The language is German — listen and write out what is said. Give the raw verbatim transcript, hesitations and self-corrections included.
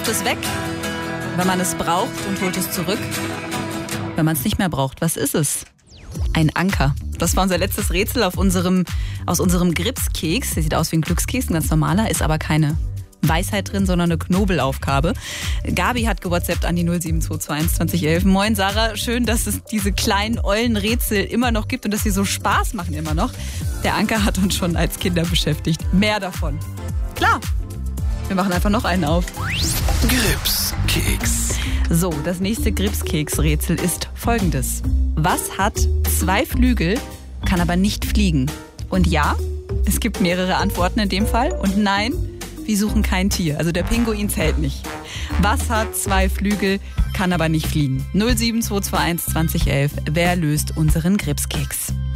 Es weg, wenn man es braucht und holt es zurück, wenn man es nicht mehr braucht. Was ist es? Ein Anker. Das war unser letztes Rätsel auf unserem, aus unserem Gripskeks. Der sieht aus wie ein Glückskeks, ein ganz normaler, ist aber keine Weisheit drin, sondern eine Knobelaufgabe. Gabi hat gewhatsappt an die null sieben zwei zwei eins zwanzig elf. Moin Sarah, schön, dass es diese kleinen ollen Rätsel immer noch gibt und dass sie so Spaß machen immer noch. Der Anker hat uns schon als Kinder beschäftigt. Mehr davon. Klar. Wir machen einfach noch einen auf. Gripskeks. So, das nächste Gripskeks-Rätsel ist folgendes. Was hat zwei Flügel, kann aber nicht fliegen? Und ja, es gibt mehrere Antworten in dem Fall. Und nein, wir suchen kein Tier. Also der Pinguin zählt nicht. Was hat zwei Flügel, kann aber nicht fliegen? null sieben zwei zwei eins zwanzig elf. Wer löst unseren Gripskeks?